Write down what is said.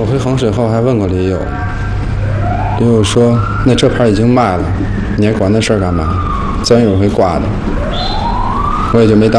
回衡水后还问过李友，李友说那车牌已经卖了，你还管那事儿干嘛？总有一回挂的，我也就没当。